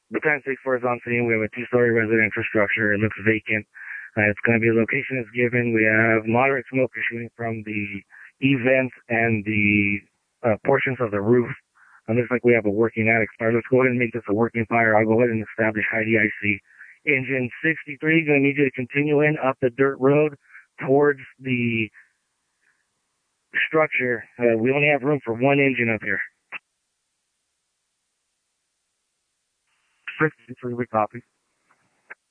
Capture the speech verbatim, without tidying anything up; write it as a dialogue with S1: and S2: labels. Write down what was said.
S1: the Pan six four is on scene. We have a two-story residential structure. It looks vacant. Uh, it's going to be a location is given. We have moderate smoke issuing from the e-vents and the uh, portions of the roof. It looks like we have a working attic fire. Let's go ahead and make this a working fire. I'll go ahead and establish high D I C. Engine sixty-three, going to need you to continue in up the dirt road towards the structure. Uh, we only have room for one engine up here. sixty-three, we copy.